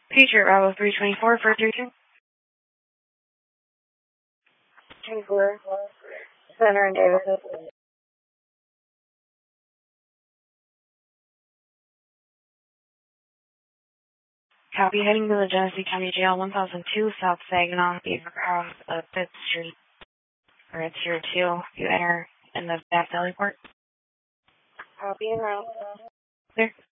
Patriot Bravo 324 for 32. 24. Center and Davis. Copy, heading to the Genesee County Jail, 1002 South Saginaw, across 5th Street. Or it's here too. You enter in the back alley port. Copy and route. There.